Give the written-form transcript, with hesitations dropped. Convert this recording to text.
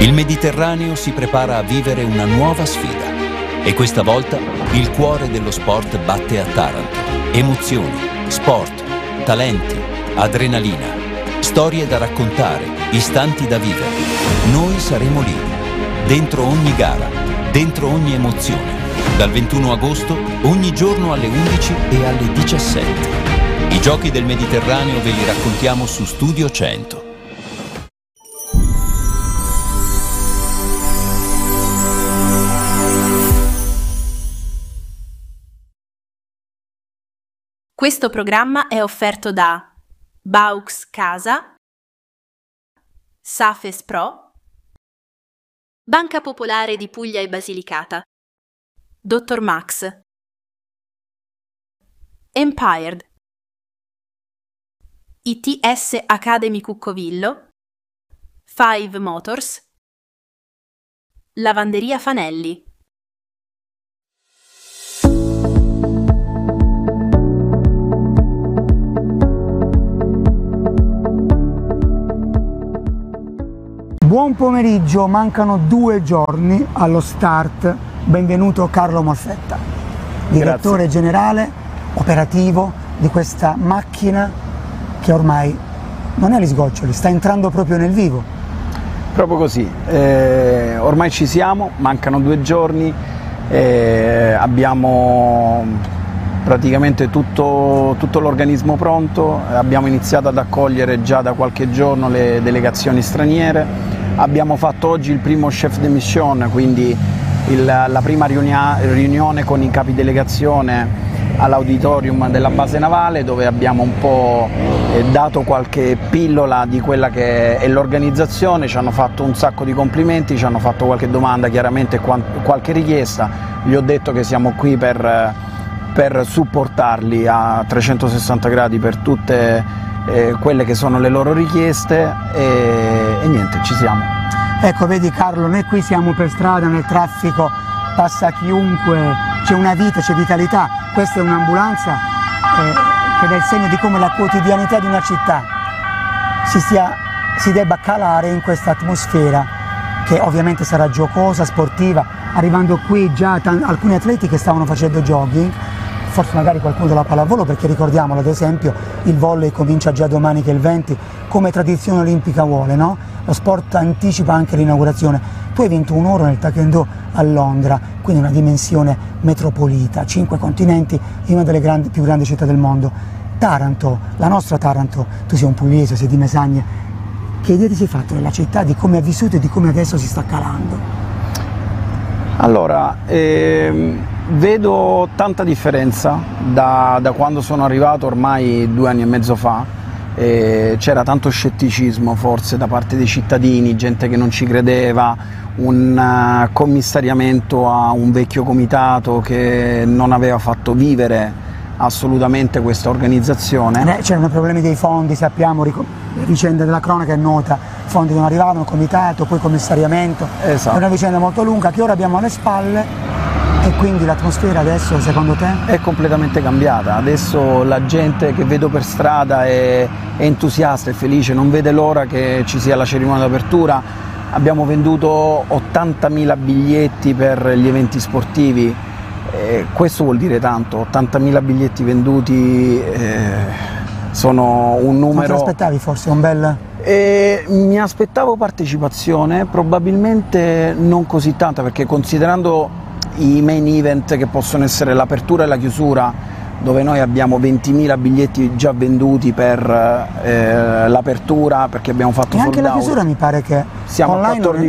Il Mediterraneo si prepara a vivere una nuova sfida e questa volta il cuore dello sport batte a Taranto. Emozioni, sport, talenti, adrenalina, storie da raccontare, istanti da vivere. Noi saremo lì, dentro ogni gara, dentro ogni emozione. Dal 21 agosto, ogni giorno alle 11 e alle 17. I Giochi del Mediterraneo ve li raccontiamo su Studio 100. Questo programma è offerto da Baux Casa, Safes Pro, Banca Popolare di Puglia e Basilicata, Dr. Max, Empired, ITS Academy Cuccovillo, Five Motors, Lavanderia Fanelli. Buon pomeriggio, mancano 2 giorni allo start. Benvenuto Carlo Molfetta, direttore generale operativo di questa macchina che ormai non è agli sgoccioli, sta entrando proprio nel vivo. Proprio così, ormai ci siamo, mancano 2 giorni, abbiamo praticamente tutto l'organismo pronto, abbiamo iniziato ad accogliere già da qualche giorno le delegazioni straniere. Abbiamo fatto oggi il primo chef de mission, quindi la prima riunione con i capi delegazione all'auditorium della base navale, dove abbiamo un po' dato qualche pillola di quella che è l'organizzazione. Ci hanno fatto un sacco di complimenti, ci hanno fatto qualche domanda, chiaramente qualche richiesta. Gli ho detto che siamo qui per supportarli a 360 gradi per tutte quelle che sono le loro richieste e niente, ci siamo. Ecco, vedi Carlo, noi qui siamo per strada, nel traffico, passa chiunque, c'è una vita, c'è vitalità. Questa è un'ambulanza che dà il segno di come la quotidianità di una città si debba calare in questa atmosfera che ovviamente sarà giocosa, sportiva. Arrivando qui già alcuni atleti che stavano facendo jogging, forse magari qualcuno della pallavolo, perché ricordiamolo, ad esempio il volley comincia già domani che è il 20, come tradizione olimpica vuole, no? Lo sport anticipa anche l'inaugurazione. Tu hai vinto un oro nel taekwondo a Londra, quindi una dimensione metropolita, 5 continenti in una delle più grandi città del mondo. Taranto, la nostra Taranto, tu sei un pugliese, sei di Mesagne, che idea ti sei fatto della città, di come ha vissuto e di come adesso si sta calando? Allora, vedo tanta differenza da quando sono arrivato ormai 2 anni e mezzo fa. C'era tanto scetticismo forse da parte dei cittadini, gente che non ci credeva, un commissariamento a un vecchio comitato che non aveva fatto vivere assolutamente questa organizzazione. C'erano problemi dei fondi, sappiamo, vicenda della cronaca è nota, fondi non arrivavano, comitato, poi commissariamento. Esatto. È una vicenda molto lunga che ora abbiamo alle spalle. E quindi l'atmosfera adesso, secondo te? È completamente cambiata. Adesso la gente che vedo per strada è entusiasta, è felice, non vede l'ora che ci sia la cerimonia d'apertura. Abbiamo venduto 80.000 biglietti per gli eventi sportivi. Questo vuol dire tanto, 80.000 biglietti venduti sono un numero... Ma te l'aspettavi forse un bel... Mi aspettavo partecipazione, probabilmente non così tanta, perché considerando i main event che possono essere l'apertura e la chiusura, dove noi abbiamo 20.000 biglietti già venduti per l'apertura, perché abbiamo fatto sold out. E anche la chiusura mi pare che siamo online